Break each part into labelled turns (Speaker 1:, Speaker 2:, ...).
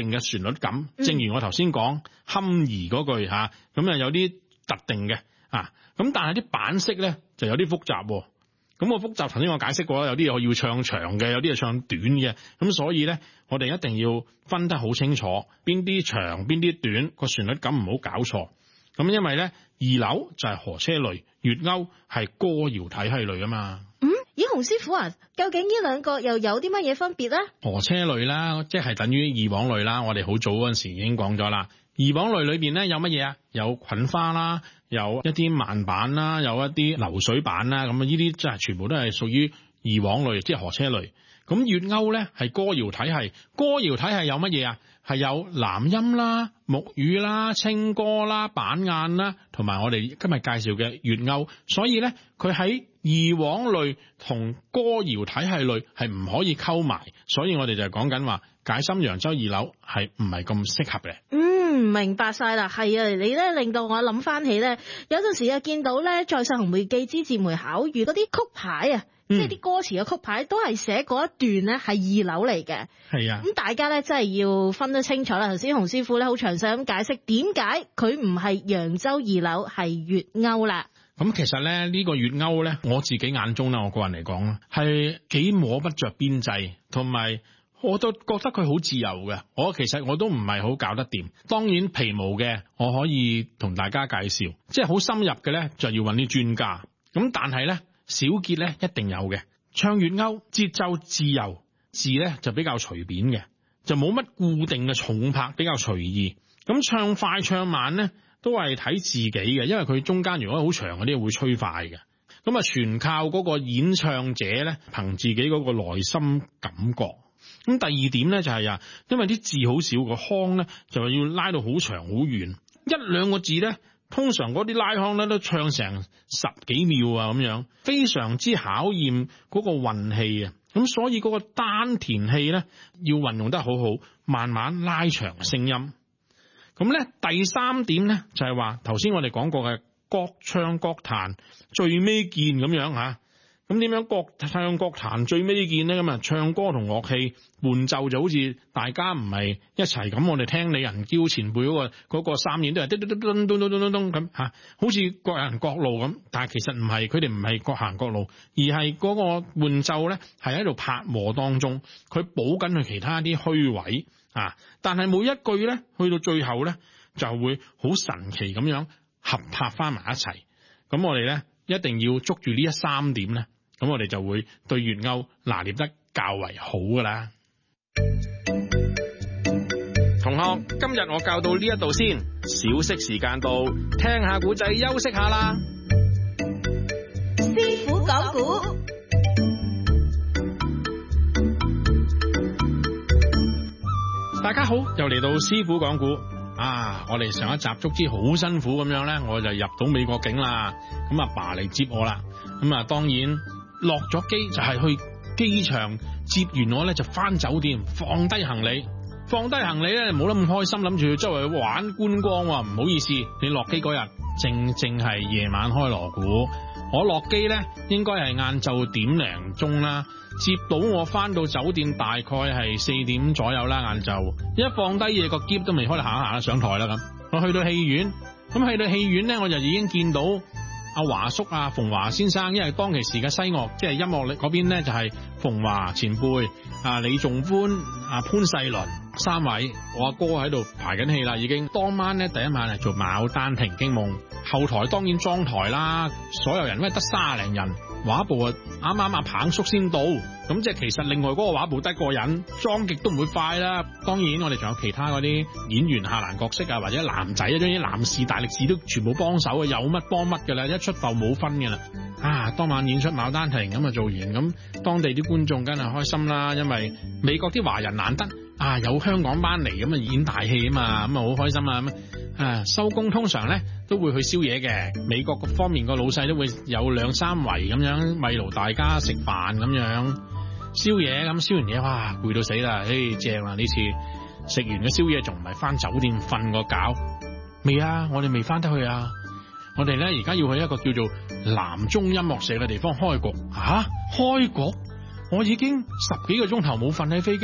Speaker 1: 定嘅旋律感，正如我頭先講堪兒嗰句嚇，咁啊有啲特定嘅啊，咁但係啲版式咧就有啲複雜喎。咁我複雜頭先我解釋過啦，有啲嘢要唱長嘅，有啲係唱短嘅，咁所以咧我哋一定要分得好清楚，邊啲長邊啲短，個旋律感唔好搞錯。咁因為咧二樓就係河車類，粵謳係歌謠體系類啊嘛。
Speaker 2: 咦，洪師傅啊，究竟呢兩個又有啲乜嘢分別咧？
Speaker 1: 河車類啦，即係等於二黃類啦，我哋好早嗰陣時已經講咗啦。二黃類裏邊咧有乜嘢啊？有菌花啦，有一啲慢板啦，有一啲流水板啦，咁啊呢啲即係全部都係屬於二黃類，即係河車類。咁粵謳咧係歌謠體系，歌謠體系有乜嘢啊？係有南音啦、木魚啦、清歌啦、板眼啦，同埋我哋今日介紹嘅粵謳。所以咧，佢喺二黃類同歌謠體系類係唔可以溝埋，所以我哋就係講緊話解心揚州二樓係唔係咁適合嘅。
Speaker 2: 明白晒啦，係啊，你咧令到我諗翻起咧，有陣時啊見到咧在上行梅記之節梅巧遇嗰啲曲牌啊。即係啲歌詞嘅曲牌都係寫嗰一段咧係二樓嚟嘅，係啊。咁大家咧真係要分得清楚啦。頭先洪師傅咧好詳細咁解釋點解佢唔係揚州二樓係粵謳啦。
Speaker 1: 咁其實咧呢個粵謳咧，我自己眼中咧，我個人嚟講咧係幾摸不着邊際，同埋我都覺得佢好自由嘅。其實我都唔係好搞得掂。當然皮毛嘅我可以同大家介紹，即係好深入嘅咧就要揾啲專家。咁但係咧。小節咧一定有嘅，唱粵謳節奏自由，字咧就比較隨便嘅，就冇乜固定嘅重拍，比較隨意。咁唱快唱慢咧都係睇自己嘅，因為佢中間如果好長嗰啲會吹快嘅。咁啊全靠嗰個演唱者咧憑自己嗰個內心感覺。咁第二點咧就係啊，因為啲字好少，個腔咧就要拉到好長好遠，一兩個字咧。通常嗰啲拉腔咧都唱成10幾秒啊，咁樣非常之考驗嗰個運氣啊。咁所以嗰個丹田氣咧要運用得好好，慢慢拉長聲音。咁咧第三點咧就係話頭先我哋講過嘅各唱各彈最尾見咁樣吓。咁點樣各唱各彈最尾見咧？咁啊唱歌同樂器伴奏就好似大家唔係一齊咁，我哋聽李仁嬌前輩嗰個三弦都係叮叮叮叮叮叮叮咁吓，好似各人各路咁。但係其實唔係，佢哋唔係各行各路，而係嗰個伴奏咧係喺度拍和當中，佢補緊佢其他啲虛位啊。但係每一句咧去到最後咧就會好神奇咁樣合拍翻埋一齊。咁我哋咧一定要捉住呢三點咧。咁我哋就會對粵謳拿捏得較為好噶啦。同學，今日我教到呢一度先，小息時間到，聽下古仔休息下啦。
Speaker 2: 師傅講古，
Speaker 1: 大家好，又嚟到師傅講古啊！我哋上一集足之好辛苦咁樣咧，我就入到美國境啦。咁阿爸嚟接我啦。咁啊，當然。落咗機就係去機場接完我咧，就翻酒店放低行李。放低行李咧，冇得咁開心，諗住去周圍玩觀光喎。唔好意思，你落機嗰日正係夜晚開鑼鼓。我落機咧應該係晏晝點零鐘啦，接到我翻到酒店大概係4點左右啦。晏晝一放低嘢，個篋都未開，行啦上台啦咁。我去到戲院，咁去到戲院咧，我就已經見到。阿華叔啊，馮華先生，因為當其時嘅西樂即係音樂嗰邊咧，就係馮華前輩、李仲歡、潘世倫三位，我阿哥喺度排緊戲啦，已經。當晚咧第一晚係做《牡丹亭驚夢》，後台當然裝台啦，所有人都係得30零人，畫部啊啱啱阿彭叔先到，咁即係其實另外嗰個畫部得個人，裝極都唔會快啦。當然我哋仲有其他嗰啲演員下欄角色啊，或者男仔啊，啲男士大力士都全部幫手啊，有乜幫乜噶啦，一出埠冇分噶啦。當晚演出《牡丹亭》咁啊做完，咁當地啲觀眾梗係開心啦，因為美國啲華人難得有香港班嚟咁啊演大戲啊嘛，咁啊好開心啊咁收工通常咧都會去宵夜嘅，美國方面個老細都會有2-3圍咁樣慰勞大家食飯咁樣宵夜，咁燒完嘢哇攰到死啦，正啦，呢次食完個宵夜仲唔係翻酒店瞓個覺？未啊，我哋未翻得去啊，我哋咧而家要去一個叫做南中音樂社嘅地方開局。開局？我已經10幾個鐘頭冇瞓喺飛機，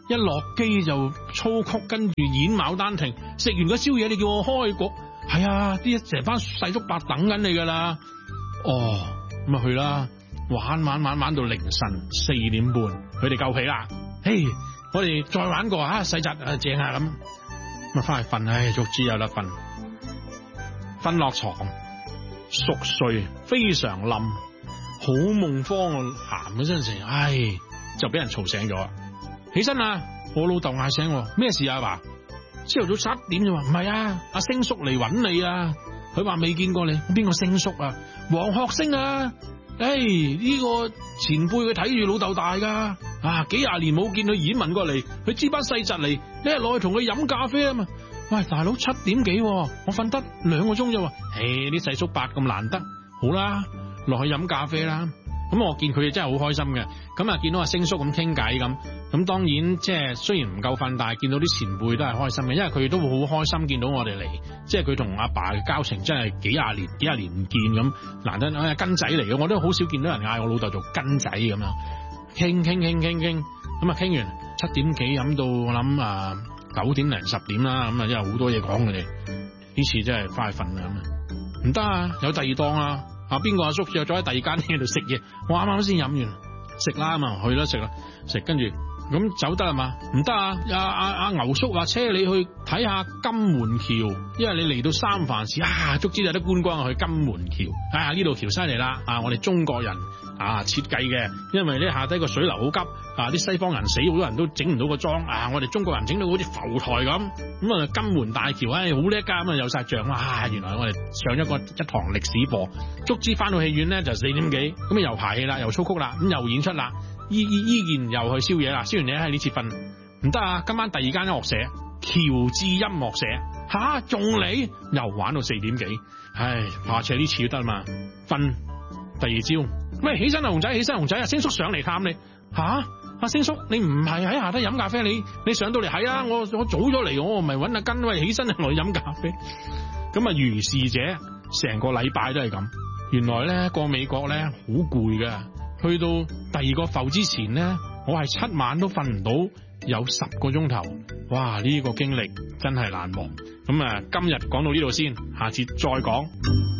Speaker 1: 一落機就操曲，跟住演牡丹亭。食完個宵夜，你叫我開局，係啊，啲成班細叔伯等緊你噶啦。哦，咁啊去啦，玩到凌晨4點半，佢哋夠皮啦。嘿，我哋再玩過啊，細侄啊正啊咁，咁啊翻去瞓，唉，早知有得瞓，瞓落床熟睡，非常冧，好夢慌鹹嗰陣時，唉，就俾人嘈醒咗。起身啦！我老豆嗌醒我，咩事啊？阿爸，朝頭早7點就話唔係啊，阿星叔嚟揾你啊！佢話未見過你，邊個星叔啊？黃學星啊！呢個前輩佢睇住老豆大噶，幾廿年冇見佢演文過嚟，佢知班細侄嚟，你係落去同佢飲咖啡啊嘛！喂，大佬7點幾，我瞓得2個鐘咋喎？啲細叔伯咁難得，好啦，落去飲咖啡啦。咁我見佢哋真係好開心嘅，咁啊見到阿星叔咁傾偈咁當然即係雖然唔夠瞓，但係見到啲前輩都係開心嘅，因為佢哋都會好開心見到我哋嚟，即係佢同阿爸嘅交情真係幾廿年唔見咁，難得根仔嚟嘅，我都好少見到人嗌我老豆做根仔咁樣，傾，咁啊傾完7點幾飲到我諗9點零10點啦，咁啊因為好多嘢講佢哋，呢次真係翻去瞓啦咁啊，唔得啊，有第二檔啊！邊個阿叔約咗喺第二間喺度食嘢，我啱啱先飲完，食啦嘛，去啦食，跟住咁走得係嘛？唔得啊！阿牛叔啊，車你去睇下金門橋，因為你嚟到三藩市足之有得觀光去金門橋，呢度橋犀利啦！我哋中國人設計嘅，因為呢下低個水流好急，啲西方人死好多人都整唔到個樁，我哋中國人整到好似浮台咁金門大橋好叻噶，咁有晒像原來我哋上一堂歷史課，足之翻到戲院咧就4點幾，咁又排戲啦，又操曲啦，咁又演出啦，依件又去宵夜啦，宵完夜喺呢次瞓唔得啊！今晚第二間音樂社喬治音樂社仲嚟又玩到4點幾，下次呢次都得嘛，瞓第二朝。喂，起身啊，熊仔，星叔上嚟探你。阿星叔，你唔係喺下低飲咖啡，你上到嚟係啊？我早咗嚟，我唔係搵阿根，喂，起身落去飲咖啡。咁如是者，成個禮拜都係咁。原來咧過美國咧好攰噶，去到第2個埠之前咧，我係7晚都瞓唔到，有10個鐘頭。哇！呢個經歷真係難忘。咁今日講到呢度先，下次再講。